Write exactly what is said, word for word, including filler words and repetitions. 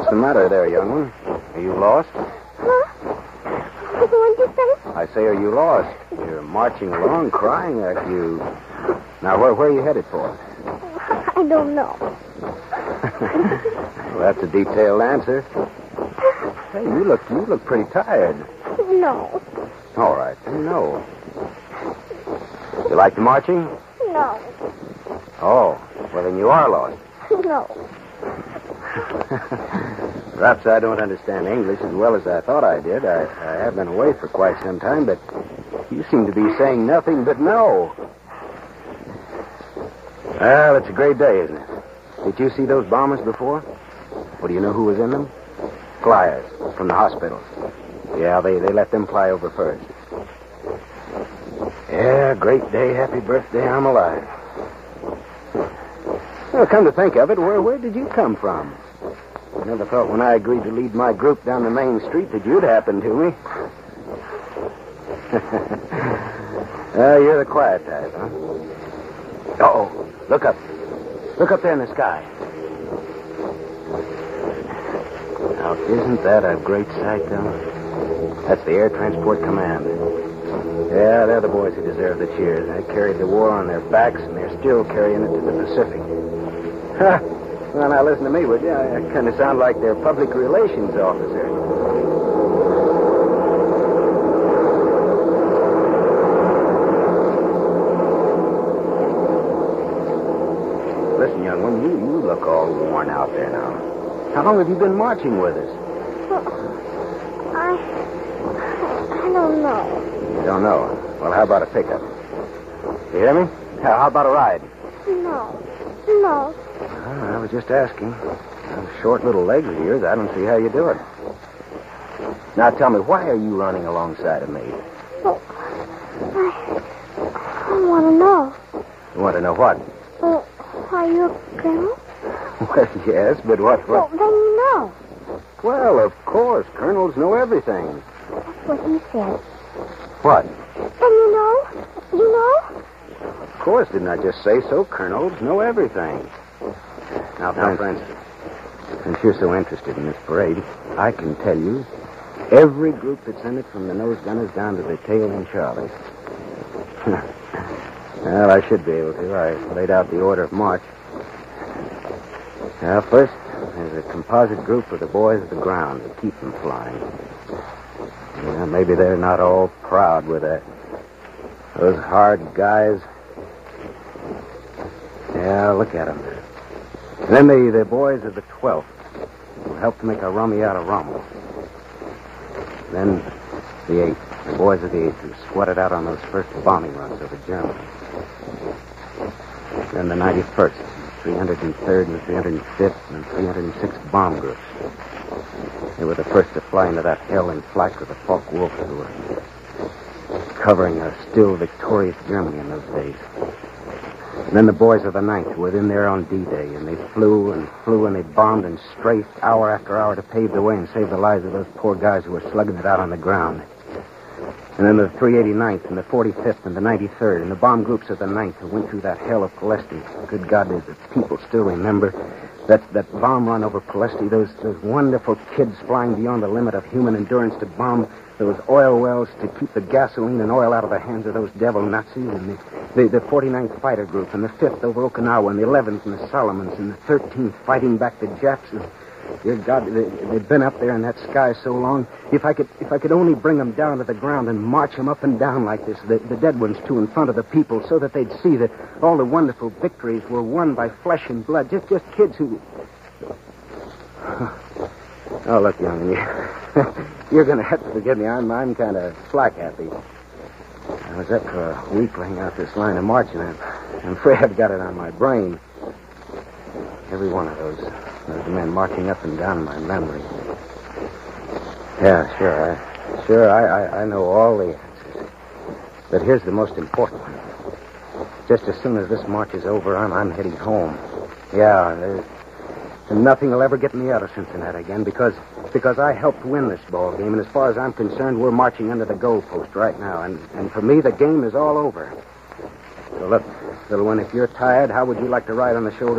What's the matter there, young one? Are you lost? Huh? What did you say? I say, are you lost? You're marching along crying like you... Now, where, where are you headed for? I don't know. Well, that's a detailed answer. Hey, you look you look pretty tired. No. All right, no. You like the marching? No. Oh, well, then you are lost. No. Perhaps I don't understand English as well as I thought I did. I, I have been away for quite some time, but you seem to be saying nothing but no. Well, it's a great day, isn't it? Did you see those bombers before? Well, do you know who was in them? Flyers from the hospital. Yeah, they, they let them fly over first. Yeah, great day, happy birthday, I'm alive. Well, come to think of it, where, where did you come from? I never thought when I agreed to lead my group down the main street that you'd happen to me. uh, you're the quiet type, huh? Uh-oh, look up. Look up there in the sky. Now, isn't that a great sight, though? That's the Air Transport Command. Yeah, they're the boys who deserve the cheers. They carried the war on their backs, and they're still carrying it to the Pacific. Ha! Well, now, listen to me, would you? I, I kind of sound like their public relations officer. Listen, young one, you, you look all worn out there now. How long have you been marching with us? Well, I... I don't know. You don't know? Well, how about a pickup? You hear me? How, how about a ride? No. No. Well, I was just asking. Those short little legs of yours, I don't see how you do it. Now, tell me, why are you running alongside of me? Well, I... I want to know. You want to know what? Well, are you a colonel? Well, yes, but what... what? Well, then you know. Well, of course. Colonels know everything. That's what he said. What? Then you know? You know? Of course, didn't I just say so? Colonels know everything. Now, now Francis, since you're so interested in this parade, I can tell you every group that's in it from the nose gunners down to the tail end Charlie. Well, I should be able to. I laid out the order of march. Now, first, there's a composite group of the boys of the ground to keep them flying. Yeah, maybe they're not all proud with that. Those hard guys. Yeah, look at them. And then the, the boys of the twelfth who helped make a rummy out of Rommel. Then the eighth, the boys of the eighth who sweated out on those first bombing runs over Germany. Then the ninety-first, three hundred third and three hundred fifth and three hundred sixth bomb groups. They were the first to fly into that hell in flak with the Focke-Wulf who were covering a still victorious Germany in those days. And then the boys of the ninth who were in there on D-Day, and they flew and flew and they bombed and strafed hour after hour to pave the way and save the lives of those poor guys who were slugging it out on the ground. And then the three eighty-ninth and the forty-fifth and the ninety-third and the bomb groups of the ninth who went through that hell of Palestine. Good God, does the people still remember that that bomb run over Palestine, those those wonderful kids flying beyond the limit of human endurance to bomb those oil wells to keep the gasoline and oil out of the hands of those devil Nazis, and the, the, the forty-ninth Fighter Group and the fifth over Okinawa and the eleventh and the Solomons and the thirteenth fighting back the Japs. And, dear God, they, they've been up there in that sky so long. If I could if I could only bring them down to the ground and march them up and down like this, the, the dead ones, too, in front of the people, so that they'd see that all the wonderful victories were won by flesh and blood, just, just kids who... Oh, look, young, you, you're going to have to forgive me. I'm, I'm kind of slack-happy. I was up for a week laying out this line of marching, and I'm afraid I've got it on my brain. Every one of those, those men marching up and down in my memory. Yeah, sure, I, sure, I, I, I know all the answers. But here's the most important one. Just as soon as this march is over, I'm, I'm heading home. Yeah, there's... And nothing will ever get me out of Cincinnati again because because I helped win this ball game. And as far as I'm concerned, we're marching under the goalpost right now. And, and for me, the game is all over. So look, little one, if you're tired, how would you like to ride on the shoulder